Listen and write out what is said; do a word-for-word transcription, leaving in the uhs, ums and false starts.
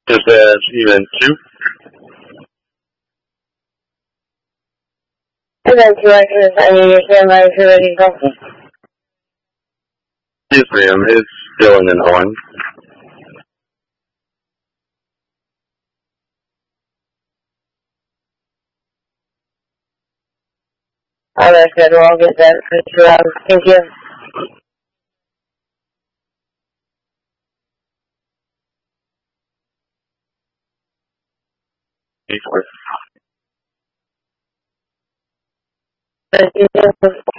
Just as even two. And then two actors, I mean, your standby is already broken. Yes, ma'am. It's still in an on. Oh, that's good. We'll get that for two hours. Thank you. Thank you.